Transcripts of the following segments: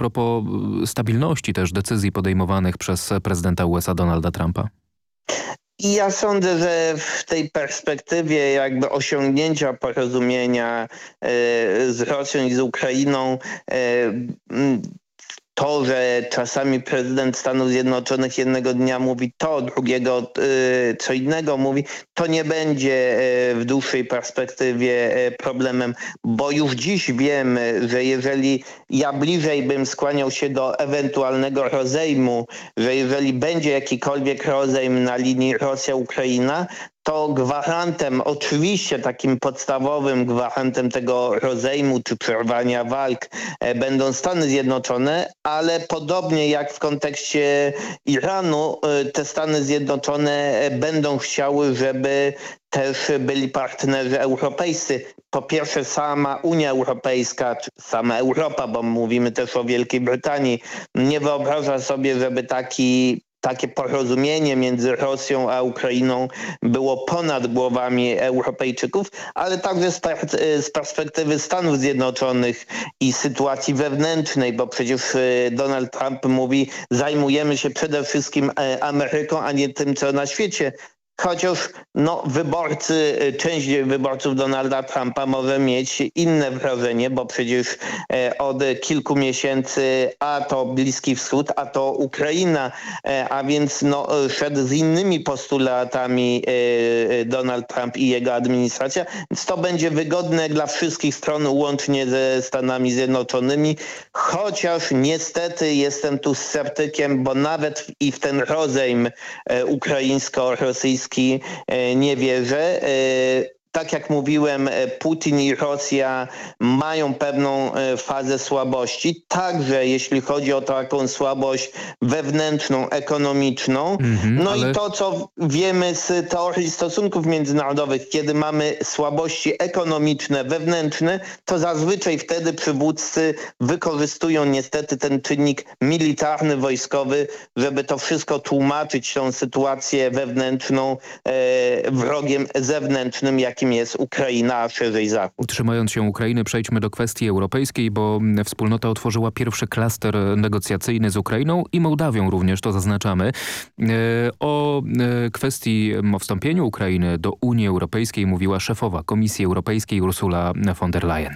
propos stabilności też decyzji podejmowanych przez prezydenta USA Donalda Trumpa? I ja sądzę, że w tej perspektywie jakby osiągnięcia porozumienia z Rosją i z Ukrainą to, że czasami prezydent Stanów Zjednoczonych jednego dnia mówi to, drugiego co innego mówi, to nie będzie w dłuższej perspektywie problemem, bo już dziś wiemy, że jeżeli ja bliżej bym skłaniał się do ewentualnego rozejmu, że jeżeli będzie jakikolwiek rozejm na linii Rosja-Ukraina, to gwarantem, oczywiście takim podstawowym gwarantem tego rozejmu czy przerwania walk będą Stany Zjednoczone, ale podobnie jak w kontekście Iranu, te Stany Zjednoczone będą chciały, żeby też byli partnerzy europejscy. Po pierwsze sama Unia Europejska, czy sama Europa, bo mówimy też o Wielkiej Brytanii, nie wyobraża sobie, żeby takie porozumienie między Rosją a Ukrainą było ponad głowami Europejczyków, ale także z perspektywy Stanów Zjednoczonych i sytuacji wewnętrznej, bo przecież Donald Trump mówi, zajmujemy się przede wszystkim Ameryką, a nie tym, co na świecie. Chociaż część wyborców Donalda Trumpa może mieć inne wrażenie, bo przecież od kilku miesięcy a to Bliski Wschód, a to Ukraina, a więc szedł z innymi postulatami Donald Trump i jego administracja, więc to będzie wygodne dla wszystkich stron, łącznie ze Stanami Zjednoczonymi, chociaż niestety jestem tu sceptykiem, bo nawet i w ten rozejm ukraińsko-rosyjski nie wierzę. Tak jak mówiłem, Putin i Rosja mają pewną fazę słabości, także jeśli chodzi o taką słabość wewnętrzną, ekonomiczną. I to, co wiemy z teorii stosunków międzynarodowych, kiedy mamy słabości ekonomiczne, wewnętrzne, to zazwyczaj wtedy przywódcy wykorzystują niestety ten czynnik militarny, wojskowy, żeby to wszystko tłumaczyć, tą sytuację wewnętrzną wrogiem zewnętrznym, jakim jest Ukraina, a szerzej Zachód. Trzymając się Ukrainy, przejdźmy do kwestii europejskiej, bo wspólnota otworzyła pierwszy klaster negocjacyjny z Ukrainą i Mołdawią również, to zaznaczamy. O kwestii wstąpieniu Ukrainy do Unii Europejskiej mówiła szefowa Komisji Europejskiej Ursula von der Leyen.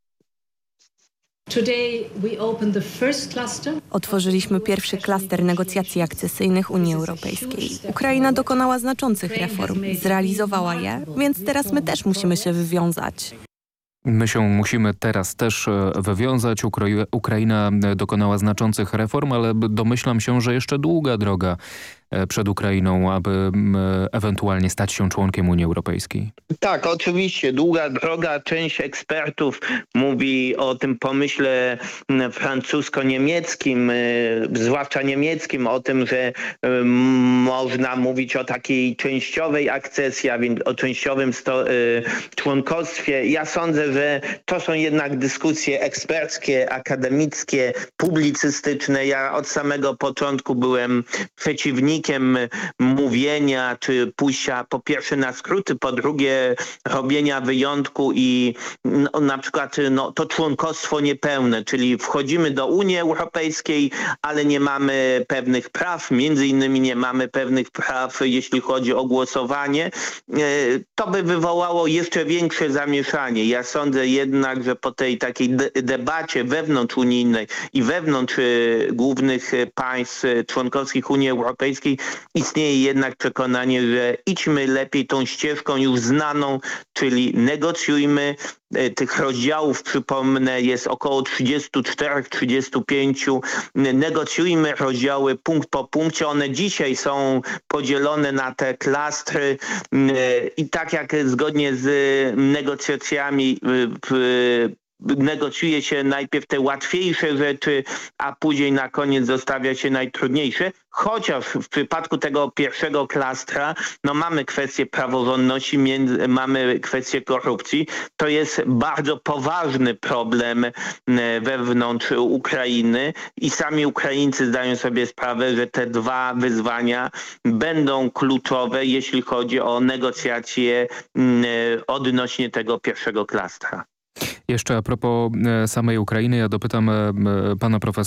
Otworzyliśmy pierwszy klaster negocjacji akcesyjnych Unii Europejskiej. Ukraina dokonała znaczących reform, zrealizowała je, więc teraz my też musimy się wywiązać. My się musimy teraz też wywiązać. Ukraina dokonała znaczących reform, ale domyślam się, że jeszcze długa droga przed Ukrainą, aby ewentualnie stać się członkiem Unii Europejskiej. Tak, oczywiście. Długa droga. Część ekspertów mówi o tym pomyśle francusko-niemieckim, zwłaszcza niemieckim, o tym, że można mówić o takiej częściowej akcesji, a więc o częściowym członkostwie. Ja sądzę, że to są jednak dyskusje eksperckie, akademickie, publicystyczne. Ja od samego początku byłem przeciwnikiem mówienia czy pójścia po pierwsze na skróty, po drugie robienia wyjątku i na przykład to członkostwo niepełne, czyli wchodzimy do Unii Europejskiej, ale nie mamy pewnych praw, między innymi nie mamy pewnych praw, jeśli chodzi o głosowanie. To by wywołało jeszcze większe zamieszanie. Ja sądzę jednak, że po tej takiej debacie wewnątrzunijnej i wewnątrz głównych państw członkowskich Unii Europejskiej istnieje jednak przekonanie, że idźmy lepiej tą ścieżką już znaną, czyli negocjujmy. Tych rozdziałów, przypomnę, jest około 34-35. Negocjujmy rozdziały punkt po punkcie. One dzisiaj są podzielone na te klastry i tak jak zgodnie z negocjacjami negocjuje się najpierw te łatwiejsze rzeczy, a później na koniec zostawia się najtrudniejsze. Chociaż w przypadku tego pierwszego klastra mamy kwestię praworządności, mamy kwestię korupcji. To jest bardzo poważny problem wewnątrz Ukrainy i sami Ukraińcy zdają sobie sprawę, że te dwa wyzwania będą kluczowe, jeśli chodzi o negocjacje odnośnie tego pierwszego klastra. Jeszcze a propos samej Ukrainy, ja dopytam pana profesora